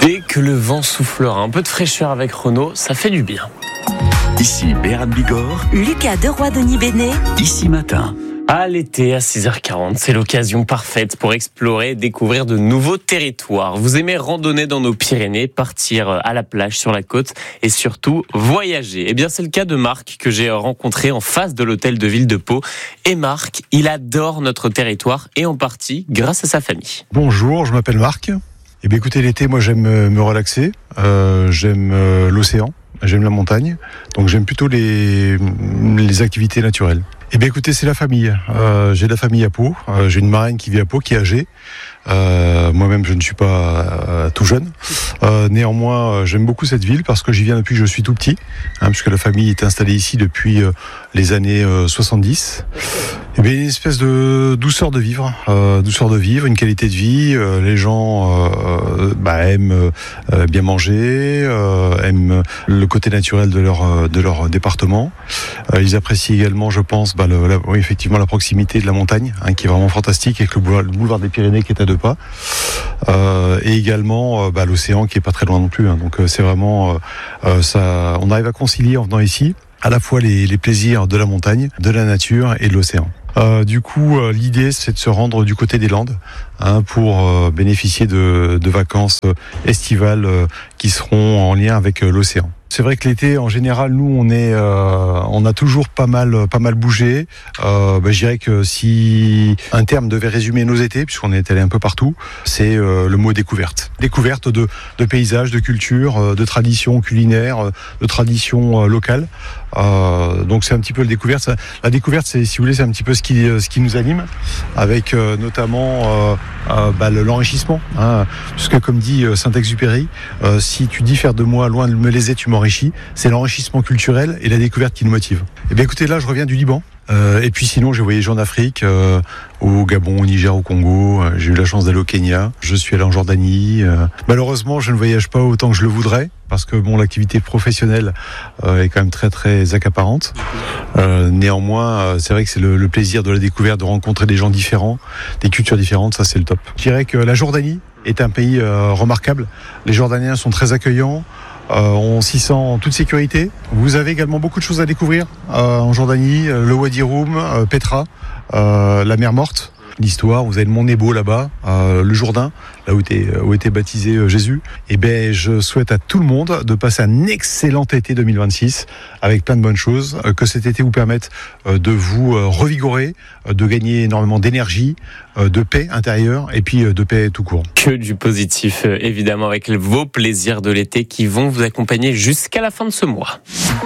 Dès que le vent soufflera, un peu de fraîcheur avec Renaud, ça fait du bien. Ici Béarn Bigorre, Lucas Deroy-Denis Bénet, Ici Matin. À l'été, à 6h40, c'est l'occasion parfaite pour explorer et découvrir de nouveaux territoires. Vous aimez randonner dans nos Pyrénées, partir à la plage, sur la côte et surtout voyager. Eh bien, c'est le cas de Marc que j'ai rencontré en face de l'hôtel de ville de Pau. Et Marc, il adore notre territoire et en partie grâce à sa famille. Bonjour, je m'appelle Marc. Eh bien, écoutez, l'été, moi, j'aime me relaxer. J'aime l'océan. J'aime la montagne, donc j'aime plutôt les activités naturelles. Eh bien écoutez, c'est la famille. J'ai de la famille à Pau, j'ai une marraine qui vit à Pau, qui est âgée. Moi-même, je ne suis pas tout jeune. Néanmoins, j'aime beaucoup cette ville parce que j'y viens depuis que je suis tout petit, puisque la famille est installée ici depuis les années 70. Eh bien, une espèce de douceur de vivre, une qualité de vie. Les gens aiment bien manger, aiment le côté naturel de leur département. Ils apprécient également, je pense, effectivement, la proximité de la montagne, qui est vraiment fantastique, avec le boulevard des Pyrénées qui est à 2 pas, et également l'océan qui est pas très loin non plus. Donc c'est vraiment ça. On arrive à concilier en venant ici à la fois les plaisirs de la montagne, de la nature et de l'océan. Du coup, l'idée, c'est de se rendre du côté des Landes pour bénéficier de vacances estivales qui seront en lien avec l'océan. C'est vrai que l'été, en général, nous, on a toujours pas mal bougé. Je dirais que si un terme devait résumer nos étés, puisqu'on est allé un peu partout, c'est le mot découverte. Découverte de paysages, de cultures, de traditions culinaires, de traditions locales. Donc c'est un petit peu la découverte. La découverte, c'est, si vous voulez, c'est un petit peu ce qui nous anime, avec notamment l'enrichissement. Puisque comme dit Saint-Exupéry, si tu dis faire de moi loin de me léser, tu m'enrichis. C'est l'enrichissement culturel et la découverte qui nous motive. Et bien écoutez, là je reviens du Liban. Et puis sinon j'ai voyagé en Afrique, au Gabon, au Niger, au Congo. J'ai eu la chance d'aller au Kenya. Je suis allé en Jordanie. Malheureusement, je ne voyage pas autant que je le voudrais parce que l'activité professionnelle est quand même très très accaparante. Néanmoins, c'est vrai que c'est le plaisir de la découverte, de rencontrer des gens différents, des cultures différentes. Ça, c'est le top. Je dirais que la Jordanie est un pays remarquable. Les Jordaniens sont très accueillants. On s'y sent en toute sécurité. Vous avez également beaucoup de choses à découvrir en Jordanie, le Wadi Rum, Petra, la mer Morte, l'histoire. Vous avez le mont Nebo là-bas, le Jourdain, là où était baptisé Jésus. Et ben, je souhaite à tout le monde de passer un excellent été 2026 avec plein de bonnes choses. Que cet été vous permette de vous revigorer, de gagner énormément d'énergie, de paix intérieure et puis de paix tout court. Que du positif, évidemment, avec vos plaisirs de l'été qui vont vous accompagner jusqu'à la fin de ce mois.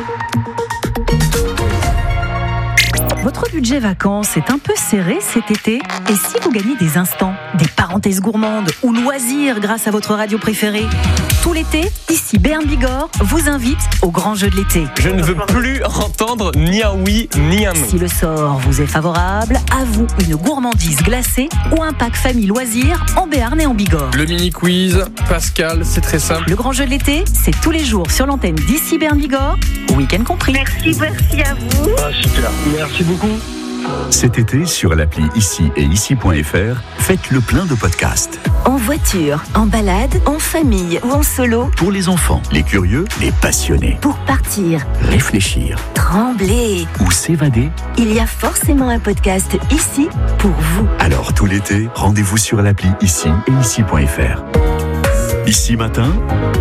Votre budget vacances est un peu serré cet été. Et si vous gagnez des instants, des parenthèses gourmandes ou loisirs grâce à votre radio préférée? Tout l'été, ici Béarn Bigorre vous invite au grand jeu de l'été. Je ne veux plus entendre ni un oui ni un non. Si le sort vous est favorable, à vous une gourmandise glacée ou un pack famille loisirs en Béarn et en Bigorre. Le mini quiz, Pascal, c'est très simple. Le grand jeu de l'été, c'est tous les jours sur l'antenne d'ici Béarn Bigorre, week-end compris. Merci à vous. Super, merci beaucoup. Cet été, sur l'appli Ici et Ici.fr, faites le plein de podcasts. En voiture, en balade, en famille ou en solo. Pour les enfants, les curieux, les passionnés. Pour partir, Réfléchir trembler ou s'évader. Il y a forcément un podcast ici pour vous. Alors tout l'été, rendez-vous sur l'appli Ici et Ici.fr. Ici Matin,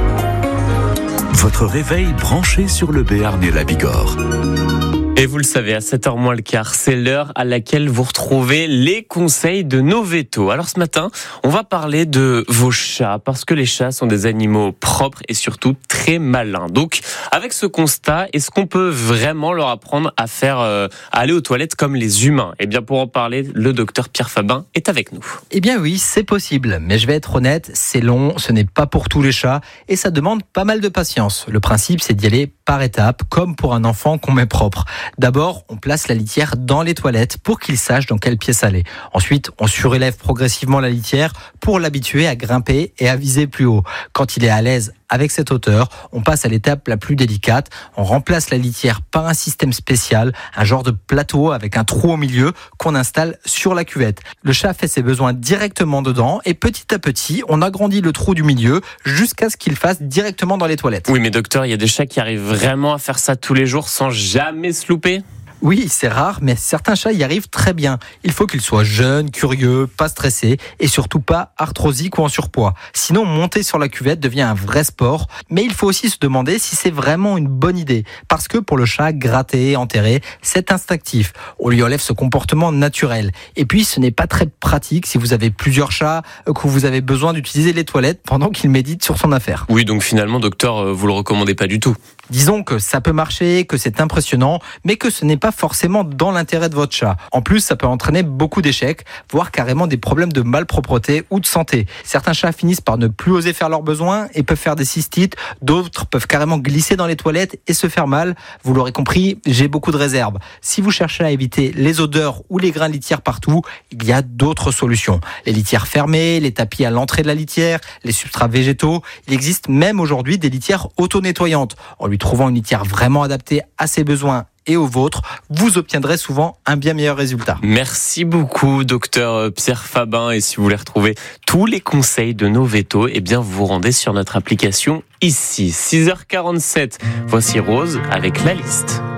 votre réveil branché sur le Béarn et la Bigorre. Et vous le savez, à 7h moins le quart, c'est l'heure à laquelle vous retrouvez les conseils de nos vétos. Alors ce matin, on va parler de vos chats, parce que les chats sont des animaux propres et surtout très malins. Donc, avec ce constat, est-ce qu'on peut vraiment leur apprendre à à aller aux toilettes comme les humains? Eh bien, pour en parler, le docteur Pierre Fabin est avec nous. Eh bien oui, c'est possible, mais je vais être honnête, c'est long, ce n'est pas pour tous les chats, et ça demande pas mal de patience. Le principe, c'est d'y aller par étapes, comme pour un enfant qu'on met propre. D'abord, on place la litière dans les toilettes pour qu'il sache dans quelle pièce aller. Ensuite, on surélève progressivement la litière pour l'habituer à grimper et à viser plus haut. Quand il est à l'aise avec cette hauteur, on passe à l'étape la plus délicate. On remplace la litière par un système spécial, un genre de plateau avec un trou au milieu qu'on installe sur la cuvette. Le chat fait ses besoins directement dedans et petit à petit, on agrandit le trou du milieu jusqu'à ce qu'il fasse directement dans les toilettes. Oui, mais docteur, il y a des chats qui arrivent vraiment à faire ça tous les jours sans jamais se louper ? Oui, c'est rare, mais certains chats y arrivent très bien. Il faut qu'ils soient jeunes, curieux, pas stressés et surtout pas arthrosiques ou en surpoids. Sinon, monter sur la cuvette devient un vrai sport. Mais il faut aussi se demander si c'est vraiment une bonne idée. Parce que pour le chat, gratter, enterrer, c'est instinctif. On lui enlève ce comportement naturel. Et puis, ce n'est pas très pratique si vous avez plusieurs chats, que vous avez besoin d'utiliser les toilettes pendant qu'il médite sur son affaire. Oui, donc finalement, docteur, vous le recommandez pas du tout. Disons que ça peut marcher, que c'est impressionnant, mais que ce n'est pas forcément dans l'intérêt de votre chat. En plus, ça peut entraîner beaucoup d'échecs, voire carrément des problèmes de malpropreté ou de santé. Certains chats finissent par ne plus oser faire leurs besoins et peuvent faire des cystites. D'autres peuvent carrément glisser dans les toilettes et se faire mal. Vous l'aurez compris, j'ai beaucoup de réserves. Si vous cherchez à éviter les odeurs ou les grains de litière partout, il y a d'autres solutions. Les litières fermées, les tapis à l'entrée de la litière, les substrats végétaux. Il existe même aujourd'hui des litières auto-nettoyantes. En lui trouvant une litière vraiment adaptée à ses besoins et aux vôtres, vous obtiendrez souvent un bien meilleur résultat. Merci beaucoup, docteur Pierre Fabin. Et si vous voulez retrouver tous les conseils de Noveto, eh bien, vous vous rendez sur notre application ici. 6h47. Voici Rose avec la liste.